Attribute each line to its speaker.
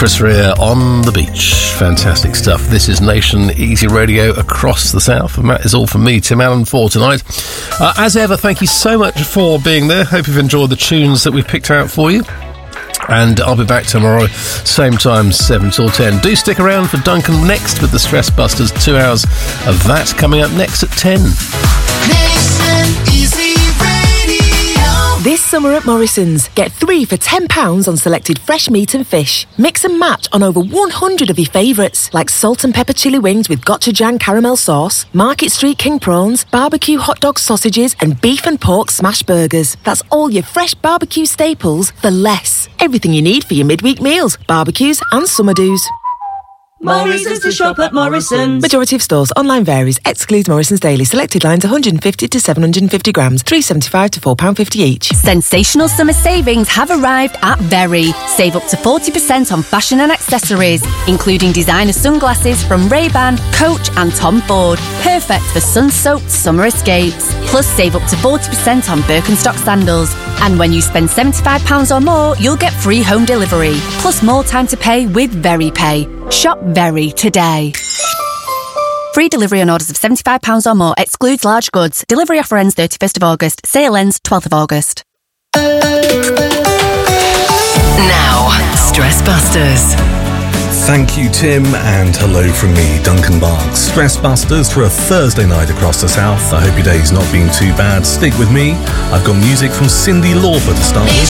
Speaker 1: Chris Rea on the beach. Fantastic stuff. This is Nation Easy Radio across the south. And that is all from me, Tim Allen, for tonight. As ever, thank you so much for being there. Hope you've enjoyed the tunes that we've picked out for you. And I'll be back tomorrow, same time, 7 till 10. Do stick around for Duncan next with the Stress Busters. 2 hours of that coming up next at 10.
Speaker 2: Nation Easy Radio.
Speaker 3: This summer at Morrison's, get 3 for £10 on selected fresh meat and fish. Mix and match on over 100 of your favourites, like salt and pepper chili wings with gochujang caramel sauce, Market Street king prawns, barbecue hot dog sausages, and beef and pork smash burgers. That's all your fresh barbecue staples for less. Everything you need for your midweek meals, barbecues and summer do's.
Speaker 4: Morrison's to shop at Morrison's.
Speaker 3: Majority of stores. Online varies. Excludes Morrison's Daily. Selected lines 150 to 750 grams. £3.75 to £4.50 each.
Speaker 5: Sensational summer savings have arrived at Very. Save up to 40% on fashion and accessories, including designer sunglasses from Ray-Ban, Coach and Tom Ford. Perfect for sun-soaked summer escapes. Plus, save up to 40% on Birkenstock sandals. And when you spend £75 or more, you'll get free home delivery. Plus more time to pay with Very Pay. Shop Very today. Free delivery on orders of £75 or more. Excludes large goods. Delivery offer ends 31st of August. Sale ends 12th of August.
Speaker 6: Now, Stress Busters.
Speaker 7: Thank you, Tim, and hello from me, Duncan Barks. Stress Busters for a Thursday night across the south. I hope your day's not been too bad. Stick with me. I've got music from Cyndi Lauper to start with.